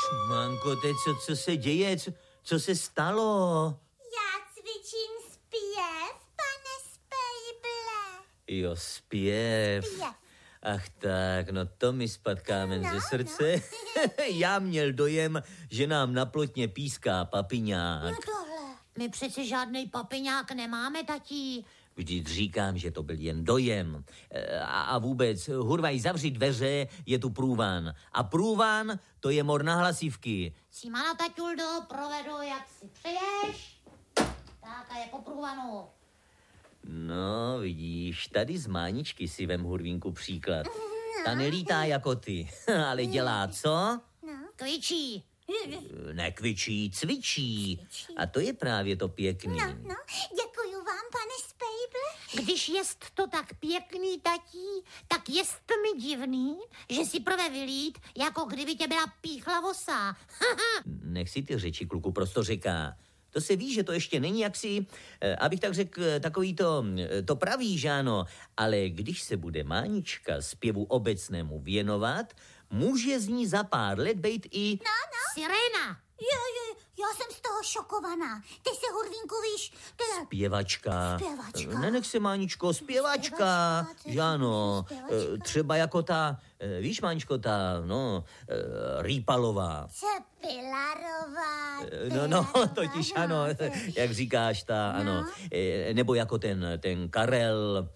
Manko, teď co se děje? Co se stalo? Já cvičím zpěv, pane Spejble. Jo, zpěv. Ach tak, no to mi spadl kámen ze srdce. Já měl dojem, že nám na plotně píská papiňák. No tohle. My přece žádnej papiňák nemáme, tatí. Vždyť říkám, že to byl jen dojem. A vůbec, hurvaj, zavři dveře, je tu průvan. A průvan, to je mor na hlasivky. Simana, taťuldo, provedu, jak si přeješ. Tak a je po průvanu. No, vidíš, tady z Máničky si vem, Hurvínku, příklad. Ta nelítá jako ty, ale dělá co? Kvičí. Nekvičí, cvičí. A to je právě to pěkný. No, děkuju vám, pane Spejble. Když jest to tak pěkný, tatí, tak jest mi divný, že si prvé vylít, jako kdyby tě byla píchla vosa. Nech si ty řeči, kluku, prosto říká. To se ví, že to ještě není jaksi, abych tak řekl, takový to pravý, že ano. Ale když se bude Mánička zpěvu obecnému věnovat, může z ní za pár let být i... Sirena. Já jsem z toho šokovaná. Ty se, Hurvínku, víš, teda... Zpěvačka. Zpěvačka. Nenech se, Máničko, zpěvačka. Že ano, třeba jako ta, víš, Máničko, ta, Rýpalová. Pilarová. No, totiž ano, jak říkáš, ta, ano. Nebo jako ten Karel,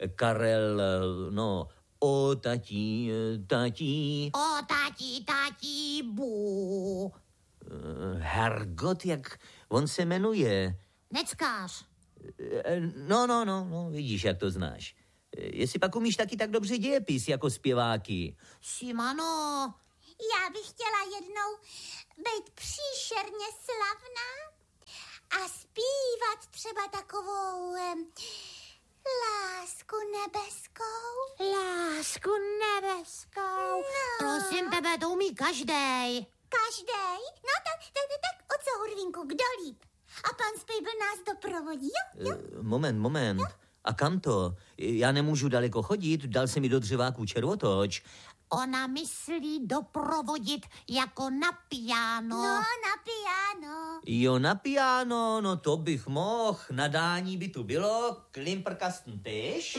o tatí. O tatí, bů. Hergot, jak on se jmenuje? Neckář. No, vidíš, jak to znáš. Jestli pak umíš taky tak dobře dějepis jako zpěváky. Simano. Já bych chtěla jednou být příšerně slavná a zpívat třeba takovou lásku nebeskou. Lásku nebeskou. No. Prosím tebe, to umí každej. Každej? No tak o co, Hurvínku, kdo líp? A pan Spejbl nás doprovodí, jo? Moment. A kam to? Já nemůžu daleko chodit, dal se mi do dřeváku červotoč. Ona myslí doprovodit jako na piano. No, na piano. Jo, na piano, no to bych mohl. Nadání by tu bylo, Klimperkasten tež.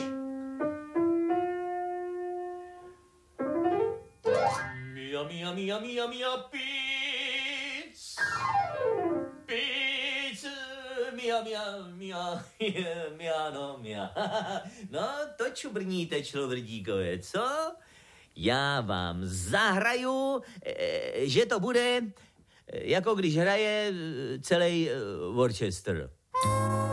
Mia, píc. Píc, mia. No, to čubrníte, človrdíkové, co? Já vám zahraju, že to bude, jako když hraje celý orchestr.